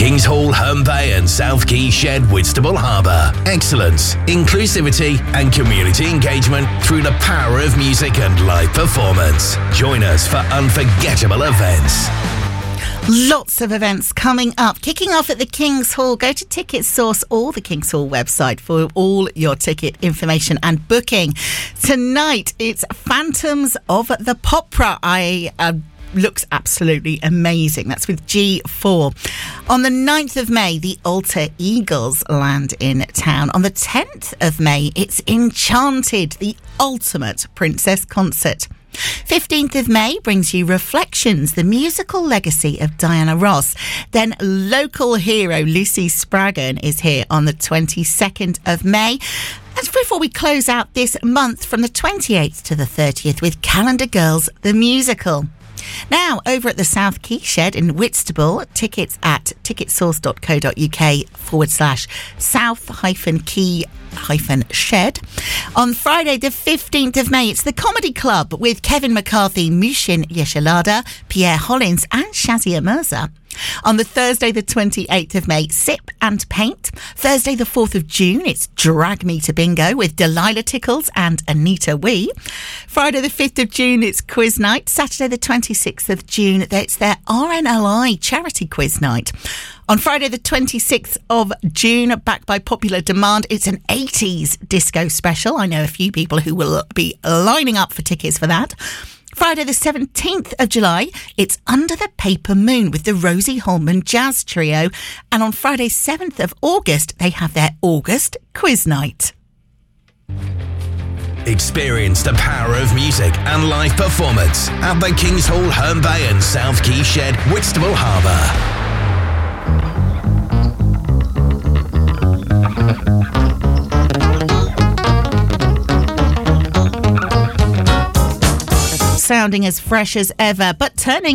Kings Hall, Herne Bay and South Quay Shed, Whitstable Harbour. Excellence, inclusivity and community engagement through the power of music and live performance. Join us for unforgettable events. Lots of events coming up. Kicking off at the King's Hall. Go to Ticket Source or the King's Hall website for all your ticket information and booking. Tonight, it's Phantoms of the Popra. Looks absolutely amazing. That's with G4. On the 9th of May, the Alter Eagles land in town. On the 10th of May, it's Enchanted, the ultimate princess concert. 15th of May brings you Reflections, the musical legacy of Diana Ross. Then local hero Lucy Spraggan is here on the 22nd of May. And before we close out this month, from the 28th to the 30th with Calendar Girls, the musical. Now, over at the South Quay Shed in Whitstable, tickets at ticketsource.co.uk/south-key-shed. On Friday, the 15th of May, it's the Comedy Club with Kevin McCarthy, Mushin Yeshalada, Pierre Hollins and Shazia Mirza. On the Thursday, the 28th of May, Sip and Paint. Thursday, the 4th of June, it's Drag Me to Bingo with Delilah Tickles and Anita Wee. Friday, the 5th of June, it's Quiz Night. Saturday, the 26th of June, it's their RNLI charity quiz night. On Friday, the 26th of June, backed by popular demand, it's an 80s disco special. I know a few people who will be lining up for tickets for that. Friday the 17th of July, it's Under the Paper Moon with the Rosie Holman Jazz Trio. And on Friday 7th of August, they have their August Quiz Night. Experience the power of music and live performance at the Kings Hall, Herne Bay and South Quay Shed, Whitstable Harbour. Sounding as fresh as ever, but turning